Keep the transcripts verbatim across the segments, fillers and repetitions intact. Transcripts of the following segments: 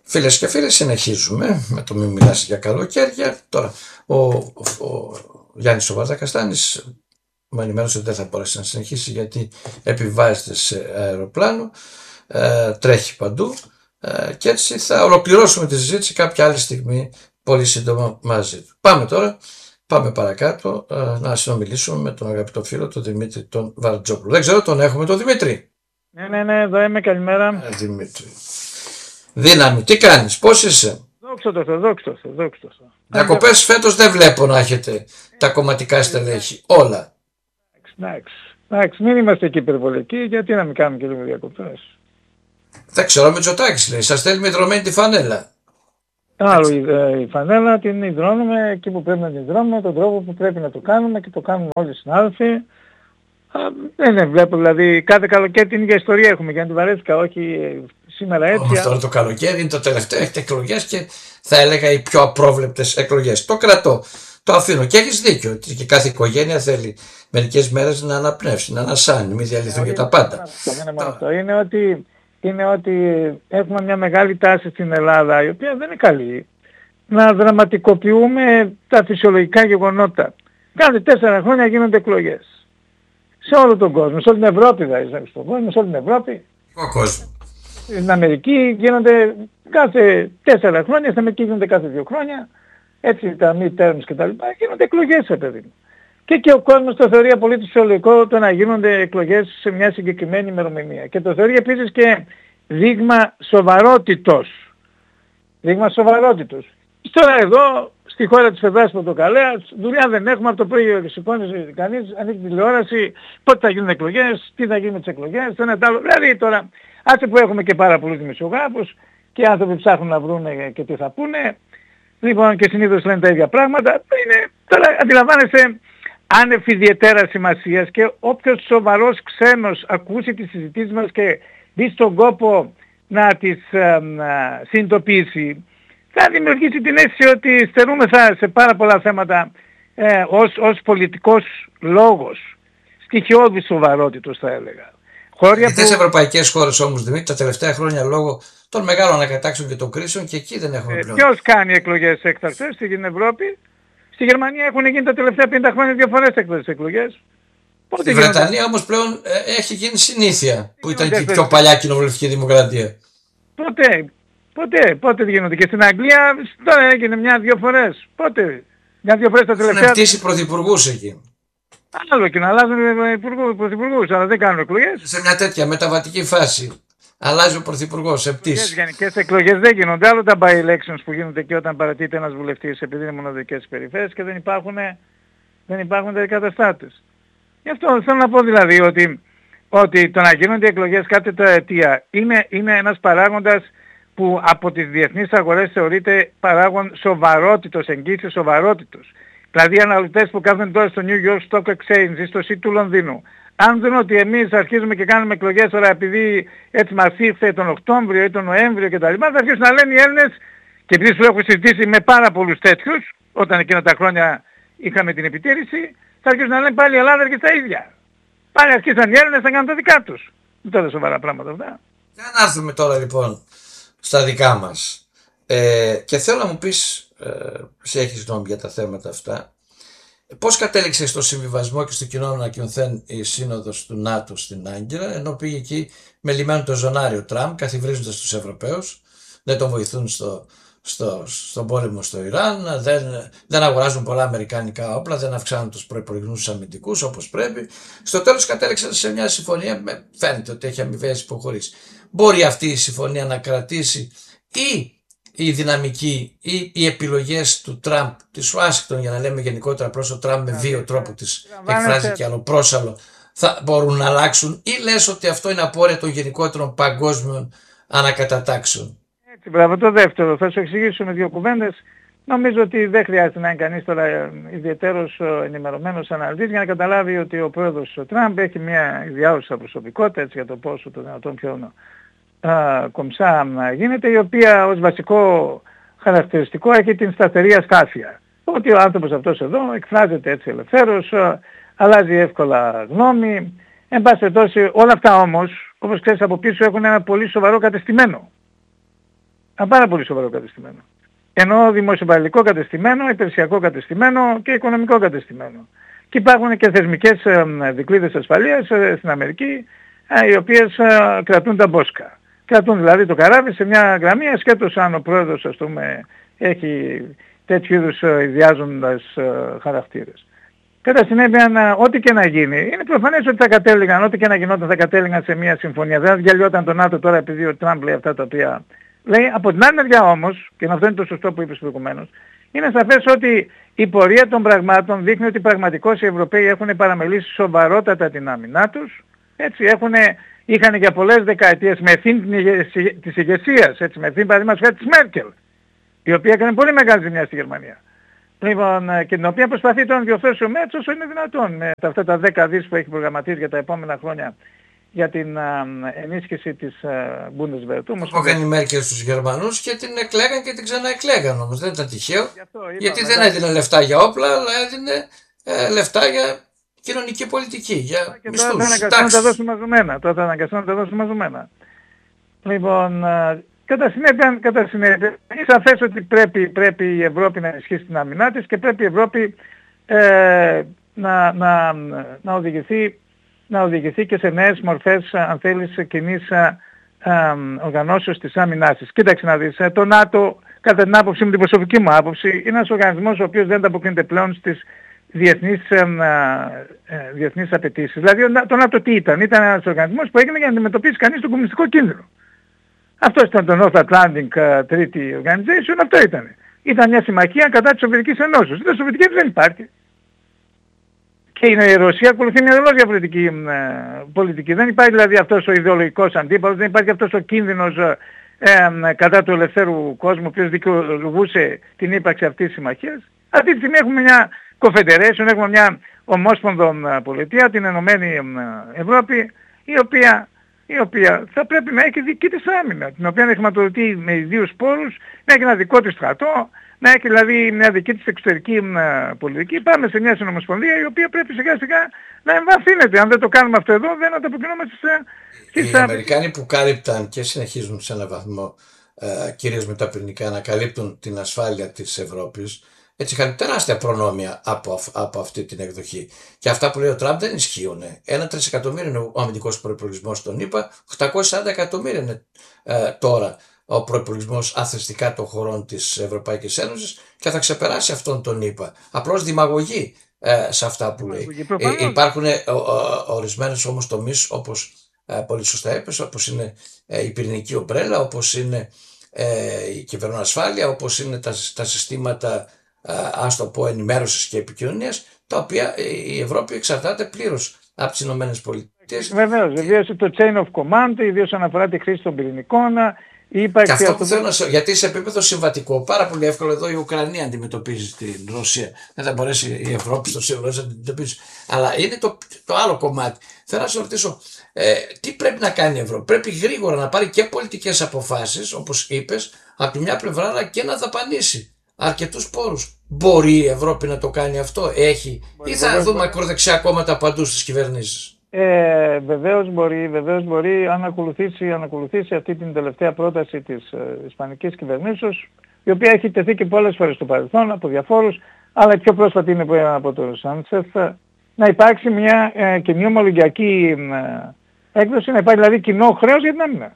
Φίλες και φίλοι, συνεχίζουμε με το «Μη μιλάς για καλοκαίρια». Τώρα, ο, ο, ο Γιάννης ο Βαρδακαστάνης με ενημέρωσε ότι δεν θα μπορέσει να συνεχίσει γιατί επιβάζεται σε αεροπλάνο, ε, τρέχει παντού ε, και έτσι θα ολοκληρώσουμε τη συζήτηση κάποια άλλη στιγμή πολύ σύντομα μαζί του. Πάμε τώρα, πάμε παρακάτω ε, να συνομιλήσουμε με τον αγαπητό φίλο τον Δημήτρη τον Βαρτζόπουλο. Δεν ξέρω, τον έχουμε τον Δημήτρη? Ναι, ναι, ναι, εδώ είμαι, καλημέρα. Ε, Δημήτρη. Δύναμη, τι κάνεις, πώς είσαι? Δόξα τω Θεώ, δόξα τω Θεώ, δόξα τω Θεώ. Διακοπές φέτος δεν βλέπω να έχετε τα κομματικά στελέχη, όλα. Εντάξει, εντάξει, μην είμαστε εκεί υπερβολικοί, γιατί να μην κάνουμε και λίγο διακοπές. Δεν ξέρω, Μητσοτάκης λέει, σας θέλει με δρομένη τη φανέλα. Άλλο η, ε, η φανέλα την υδρώνουμε εκεί που πρέπει να την υδρώνουμε, τον τρόπο που πρέπει να το κάνουμε και το κάνουμε όλοι οι συνάδελφοι. Δεν ναι, βλέπω, δηλαδή κάθε καλοκαίρι την ίδια ιστορία έχουμε και αν την βαρέθηκα, όχι σήμερα έτσι. Oh, τώρα το καλοκαίρι είναι το τελευταίο, έχετε εκλογές και θα έλεγα οι πιο απρόβλεπτες εκλογές. Το κρατώ, το αφήνω και έχεις δίκιο ότι και κάθε οικογένεια θέλει μερικές μέρες να αναπνεύσει, να ανασάνει, μην διαλυθούν και τα πάντα. Αυτό δεν είναι μόνο αυτό, είναι ότι, είναι ότι έχουμε μια μεγάλη τάση στην Ελλάδα, η οποία δεν είναι καλή, να δραματικοποιούμε τα φυσιολογικά γεγονότα. Κάθε τέσσερα χρόνια γίνονται εκλογές. Σε όλο τον κόσμο, σε όλη την Ευρώπη δηλαδή, στον κόσμο, σε όλη την Ευρώπη. Ο κόσμο. Στην Αμερική γίνονται κάθε τέσσερα χρόνια, στην Αμερική γίνονται κάθε δύο χρόνια, έτσι τα midterms και τα λοιπά, γίνονται εκλογές, παιδί μου. Και και ο κόσμος το θεωρεί απολύτως φυσιολογικό το να γίνονται εκλογές σε μια συγκεκριμένη ημερομηνία. Και το θεωρεί επίσης και δείγμα σοβαρότητος. Δείγμα σοβαρότητος. Τώρα εδώ, στη χώρα της Φεδράς Πορτοκαλέας, δουλειά δεν έχουμε, από το πρωί σηκώνει κανείς, ανοίγει τηλεόραση, πότε θα γίνουν εκλογές, τι θα γίνει με τις εκλογές, το ένα τ' άλλο. Δηλαδή τώρα, άσε που έχουμε και πάρα πολλούς δημοσιογράφους και άνθρωποι ψάχνουν να βρουν και τι θα πούνε, λοιπόν και συνήθως λένε τα ίδια πράγματα, είναι, τώρα αντιλαμβάνεσαι, άνευ ιδιαιτέρας σημασίας και όποιος σοβαρός ξένος ακούσει τις συζητήσεις μας και μπει στον κόπο να τις ε, ε, συνειδητοποιήσει, θα δημιουργήσει την αίσθηση ότι στερούμεθα σε πάρα πολλά θέματα ε, ως, ως πολιτικός λόγος. Στοιχειώδης σοβαρότητος θα έλεγα. Χώρια που... τις ευρωπαϊκές χώρες όμως, Δημήτρη, τα τελευταία χρόνια λόγω των μεγάλων ανακατάξεων και των κρίσεων και εκεί δεν έχουμε ε, πλέον. Ποιος κάνει εκλογές έκτακτες στην Ευρώπη? Στη Γερμανία έχουν γίνει τα τελευταία πενήντα χρόνια δύο φορές έκτακτες εκλογές. Στη Βρετανία γίνονται... όμως πλέον ε, έχει γίνει συνήθεια που ήταν και η πιο παλιά κοινοβουλευτική δημοκρατία. Ποτέ. Ποτέ, πότε γίνονται. Και στην Αγγλία τώρα έγινε μια-δυο φορές. Πότε, μια-δυο φορές τα τελευταία... Έχουν πτήσει πρωθυπουργούς εκεί. Άλλο και να αλλάζουν πρωθυπουργούς, αλλά δεν κάνουν εκλογές. Σε μια τέτοια μεταβατική φάση. Αλλάζει ο πρωθυπουργός σε πτήση. Γενικές εκλογές δεν γίνονται. Άλλο τα by-elections που γίνονται και όταν παρατείται ένας βουλευτής επειδή είναι μοναδικές περιφέρειες και δεν υπάρχουν, δεν υπάρχουν τα καταστάτες. Γι' αυτό θέλω να πω δηλαδή ότι, ότι το να γίνονται εκλογές κάθε τετραετία είναι, είναι ένας παράγοντας που από τις διεθνείς αγορές θεωρείται παράγον σοβαρότητος, εγγύησης σοβαρότητος. Δηλαδή οι αναλυτές που κάθονται τώρα στο New York Stock Exchange ή στο City του Λονδίνου, αν δουν ότι εμείς αρχίζουμε και κάνουμε εκλογές τώρα επειδή έτσι μας ήρθε τον Οκτώβριο ή τον Νοέμβριο κτλ., θα αρχίσουν να λένε οι Έλληνες, και επειδή σου έχω συζητήσει με πάρα πολλούς τέτοιους, όταν εκείνα τα χρόνια είχαμε την επιτήρηση, θα αρχίσουν να λένε πάλι η Ελλάδα και στα ίδια. Πάλι αρχίσαν οι Έλληνες να κάνουν τα δικά τους. Δεν τώρα σοβαρά πράγματα αυτά. Για να έρθουμε τώρα λοιπόν στα δικά μας. Ε, και θέλω να μου πεις, ε, σε έχεις γνώμη για τα θέματα αυτά, πώς κατέληξε στο συμβιβασμό και στο κοινό ανακοινωθέν η σύνοδος του ΝΑΤΟ στην Άγκυρα, ενώ πήγε εκεί με λιμένο το ζωνάριο Τραμπ, καθιβρίζοντας τους Ευρωπαίους, δεν τον βοηθούν στο, στο, στον πόλεμο στο Ιράν, δεν, δεν αγοράζουν πολλά αμερικανικά όπλα, δεν αυξάνουν τους προϋπολογισμούς αμυντικούς όπως πρέπει. Στο τέλος κατέληξαν σε μια συμφωνία, με, φαίνεται ότι έχει αμοιβαίες υποχωρήσεις. Μπορεί αυτή η συμφωνία να κρατήσει ή η δυναμική ή οι επιλογές του Τραμπ, της Ουάσιγκτον, για να λέμε γενικότερα προς το Τραμπ με βίο τρόπο της εκφράζει και άλλο πρόσαλλο, θα μπορούν να αλλάξουν, ή λες ότι αυτό είναι απόρρια των γενικότερων παγκόσμιων ανακατατάξεων? Έτσι, μπράβο, το δεύτερο. Θα σου εξηγήσω με δύο κουβέντες. Νομίζω ότι δεν χρειάζεται να είναι κανείς τώρα ιδιαίτερος ενημερωμένος αναλυτής για να καταλάβει ότι ο πρόεδρος ο Τραμπ έχει μια ιδιάζουσα προσωπικότητα, έτσι, για το πόσο το δυνατόν πιο α, κομψά γίνεται, η οποία ως βασικό χαρακτηριστικό έχει την σταθερή ασκάθεια. Ότι ο άνθρωπος αυτός εδώ εκφράζεται έτσι ελευθέρως, αλλάζει εύκολα γνώμη. Εν πάση περιπτώσει, όλα αυτά όμως, όπως ξέρεις από πίσω, έχουν ένα πολύ σοβαρό κατεστημένο. Πάρα πολύ σοβαρό κατεστημένο. Ενώ δημοσιοπαλληλικό κατεστημένο, υπηρεσιακό κατεστημένο και οικονομικό κατεστημένο. Και υπάρχουν και θεσμικές δικλείδες ασφαλείας στην Αμερική, οι οποίες κρατούν τα μπόσκα. Κρατούν δηλαδή το καράβι σε μια γραμμή, ασχέτως αν ο πρόεδρος, ας πούμε, έχει τέτοιου είδους ιδιάζοντας χαρακτήρες. Κατά συνέπεια, ό,τι και να γίνει, είναι προφανές ότι θα κατέληγαν, ό,τι και να γινόταν θα κατέληγαν σε μια συμφωνία. Δεν διαλυόταν το ΝΑΤΟ τώρα επειδή ο Τραμπ λέει αυτά τα οποία λέει. Από την άλλη μεριά όμως, και αυτό είναι το σωστό που είπες προηγουμένως, είναι σαφές ότι η πορεία των πραγμάτων δείχνει ότι πραγματικώς οι Ευρωπαίοι έχουν παραμελήσει σοβαρότατα την άμυνά τους. Έτσι, έχουν, είχαν για πολλές δεκαετίες με ευθύνη της ηγεσίας, έτσι, με ευθύνη παραδείγματος χάρη της Μέρκελ, η οποία έκανε πολύ μεγάλη ζημιά στη Γερμανία. Λοιπόν, και την οποία προσπαθεί τώρα να διορθώσει ο Μέρκελ όσο είναι δυνατόν με αυτά τα δέκα δις που έχει προγραμματίσει για τα επόμενα χρόνια για την α, ενίσχυση της Bundeswehr. Το έκανε η Μέρκελ στους Γερμανούς και την εκλέγαν και την ξαναεκλέγαν όμως. Δεν ήταν τυχαίο. Είπαμε, γιατί δεν έδινε λεφτά για όπλα, αλλά έδινε ε, λεφτά για κοινωνική πολιτική, για και μισθούς. Τώρα θα αναγκαστούν να τα δώσουν μαζωμένα. Τώρα θα αναγκαστούν να τα δώσουν μαζωμένα. Λοιπόν, α, κατά συνέπεια, κατά συνέπεια, είναι σαφές ότι πρέπει, πρέπει η Ευρώπη να ενισχύσει την άμυνά της και πρέπει η Ευρώπη ε, να, να, να οδηγηθεί να οδηγηθεί και σε νέες μορφές, αν θέλεις, κοινής οργανώσεως της άμυνάς της. Κοίταξε να δεις, το ΝΑΤΟ, κατά την άποψή μου, την προσωπική μου άποψη, είναι ένας οργανισμός ο οποίος δεν ανταποκρίνεται πλέον στις διεθνείς, ε, ε, διεθνείς απαιτήσεις. Δηλαδή το ΝΑΤΟ τι ήταν? Ήταν ένας οργανισμός που έγινε για να αντιμετωπίσει κανείς τον κομμουνιστικό κίνδυνο. Αυτό ήταν το North Atlantic Treaty Organization, αυτό ήταν. Ήταν μια συμμαχία κατά της Σοβιετικής Ενώσεως. Η Σοβιετική δεν υπάρχει. Και η Ρωσία ακολουθεί μια εντελώς διαφορετική ε, πολιτική. Δεν υπάρχει δηλαδή αυτός ο ιδεολογικός αντίπαλος, δεν υπάρχει αυτός ο κίνδυνος ε, ε, κατά του ελευθέρου κόσμου, ο οποίος δικαιολογούσε την ύπαρξη αυτής της συμμαχίας. Αυτή τη στιγμή έχουμε μια confederation, έχουμε μια ομόσπονδο πολιτεία, την Ενωμένη Ευρώπη, η οποία, η οποία θα πρέπει να έχει δική της άμυνα, την οποία να χρηματοδοτεί με ιδίους πόρους, να έχει ένα δικό της στρατό, να έχει δηλαδή μια δική της εξωτερική πολιτική. Πάμε σε μια συνομοσπονδία η οποία πρέπει σιγά σιγά να εμβαθύνεται. Αν δεν το κάνουμε αυτό εδώ, δεν ανταποκρινόμαστε σε... Οι Αμερικάνοι που κάλυπταν και συνεχίζουν σε έναν βαθμό, ε, κυρίως με τα πυρηνικά, να καλύπτουν την ασφάλεια της Ευρώπης, έτσι είχαν τεράστια προνόμια από, από αυτή την εκδοχή. Και αυτά που λέει ο Τραμπ δεν ισχύουν. Ένα τρισεκατομμύριο είναι ο αμυντικός προϋπολογισμός των ΗΠΑ, οκτακόσια σαράντα εκατομμύρια είναι ε, τώρα ο προϋπολογισμός αθρηστικά των χωρών της Ευρωπαϊκής Ένωσης και θα ξεπεράσει αυτόν τον ΗΠΑ. Απλώς δημαγωγεί ε, σε αυτά που λέει. Ε, υπάρχουν ε, ο, ο, ορισμένες όμως τομείς, όπως ε, πολύ σωστά είπες, όπως είναι ε, η πυρηνική ομπρέλα, όπως είναι ε, η κυβερνοασφάλεια, όπως είναι τα, τα συστήματα ε, ας το πω ενημέρωσης και επικοινωνίας, τα οποία η Ευρώπη εξαρτάται πλήρως από τις Ηνωμένες Πολιτείες. Βεβαίως, βεβαίως το chain of command, ιδίως αναφορά τη χρήση των πυρηνικών. Και αυτό που θέλω να σε... γιατί σε επίπεδο συμβατικό, πάρα πολύ εύκολο εδώ η Ουκρανία αντιμετωπίζει την Ρωσία. Δεν θα μπορέσει η Ευρώπη στο σίγουρο να αντιμετωπίσει. Αλλά είναι το, το άλλο κομμάτι. Θέλω να σε ρωτήσω, ε, τι πρέπει να κάνει η Ευρώπη? Πρέπει γρήγορα να πάρει και πολιτικές αποφάσεις, όπως είπες, από τη μια πλευρά, αλλά και να δαπανίσει αρκετούς πόρους. Μπορεί η Ευρώπη να το κάνει αυτό? Έχει? Μπορεί, ή θα μπορεί, δούμε μπορεί. ακροδεξιά κόμματα παντού στις κυβερνήσεις? Ε, βεβαίως μπορεί, βεβαίως μπορεί, αν ακολουθήσει, αν ακολουθήσει αυτή την τελευταία πρόταση της ε, Ισπανικής κυβερνήσεως, η οποία έχει τεθεί και πολλές φορές στο παρελθόν από διαφόρους, αλλά η πιο πρόσφατη είναι από το Σάντσεφ, να υπάρξει μια ε, κοινή ομολογιακή ε, έκδοση, να υπάρχει δηλαδή κοινό χρέος για την άμυνα.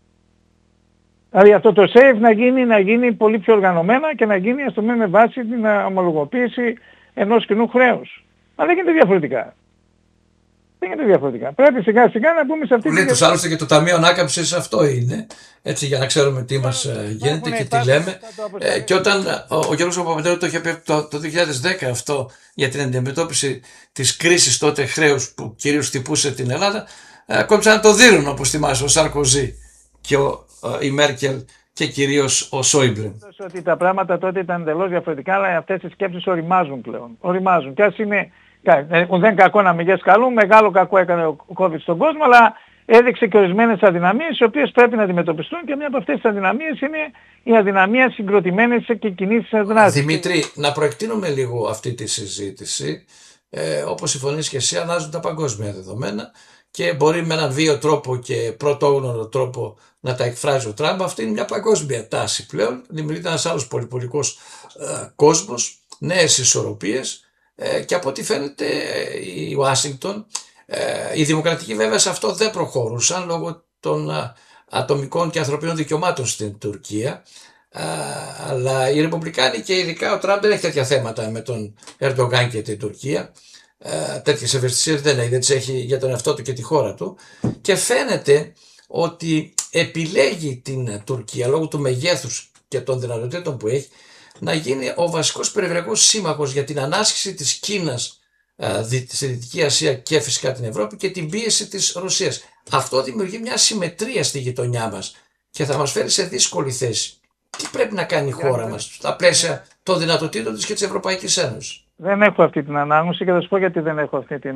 Δηλαδή αυτό το safe να γίνει, να γίνει πολύ πιο οργανωμένα και να γίνει ας το πούμε με βάση την ομολογοποίηση ενός κοινού χρέους. Αλλά δεν γίνεται διαφορετικά. Δεν γίνεται διαφορετικά. Πρέπει σιγά σιγά να μπούμε σε αυτή τη διαδικασία. Τους άλλωστε και το Ταμείο Ανάκαμψης αυτό είναι. Έτσι για να ξέρουμε τι μας γίνεται και τι λέμε. Ε, και όταν ο, ο Γιώργος Παπαντρέου το είχε πει το, το δύο χιλιάδες δέκα αυτό για την αντιμετώπιση της κρίσης τότε χρέους που κυρίως χτυπούσε την Ελλάδα, ε, ακόμη να το δίνουν όπως θυμάσαι ο Σαρκοζή και ο, ε, η Μέρκελ και κυρίως ο Σόιμπλε. Ότι τα πράγματα τότε ήταν εντελώς διαφορετικά, αλλά αυτές οι σκέψεις οριμάζουν πλέον. Οριμάζουν. Και ας είναι δεν κακό να μην καλούν, μεγάλο κακό έκανε ο COVID στον κόσμο, αλλά έδειξε και ορισμένες αδυναμίες, οι οποίες πρέπει να αντιμετωπιστούν και μια από αυτές τις αδυναμίες είναι η αδυναμία συγκροτημένης και κοινής δράσης. Δημήτρη, να προεκτείνουμε λίγο αυτή τη συζήτηση. Ε, όπως συμφωνείς και εσύ, αλλάζουν τα παγκόσμια δεδομένα και μπορεί με έναν βίαιο τρόπο και πρωτόγνωρο τρόπο να τα εκφράζει ο Τραμπ. Αυτή είναι μια παγκόσμια τάση πλέον. Δημιουργείται ένας άλλος πολυπολικός ε, κόσμος, νέες ισορροπίες ε, και από ό,τι φαίνεται ε, η Ουάσιγκτον, ε, οι δημοκρατικοί βέβαια σε αυτό δεν προχωρούσαν λόγω των ε, ατομικών και ανθρωπίνων δικαιωμάτων στην Τουρκία. Uh, αλλά οι Ρεπουμπλικάνοι και ειδικά ο Τραμπ δεν έχει τέτοια θέματα με τον Ερντογκάν και την Τουρκία. Uh, τέτοιες ευαισθησίες δεν έχει, δεν τις έχει για τον εαυτό του και τη χώρα του, και φαίνεται ότι επιλέγει την Τουρκία λόγω του μεγέθους και των δυνατοτήτων που έχει να γίνει ο βασικός περιφερειακός σύμμαχος για την ανάσχεση της Κίνας uh, στη Δυτική Ασία και φυσικά την Ευρώπη και την πίεση της Ρωσίας. Αυτό δημιουργεί μια ασυμμετρία στη γειτονιά μας και θα μας φέρει σε δύσκολη θέση. Τι πρέπει να κάνει η χώρα μας στα πλαίσια των δυνατοτήτων της και της Ευρωπαϊκής Ένωσης? Δεν έχω αυτή την ανάγνωση και θα σου πω γιατί δεν έχω αυτή την